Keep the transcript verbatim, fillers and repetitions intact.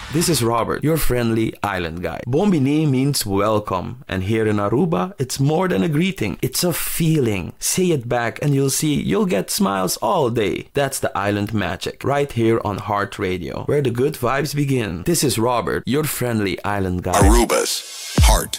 This is Robert, your friendly island guy. Bombini means welcome, and here in Aruba, it's more than a greeting. It's a feeling. Say it back and you'll see you'll get smiles all day. That's the island magic, right here on Heart Radio, where the good vibes begin. This is Robert, your friendly island guy. Aruba's Heart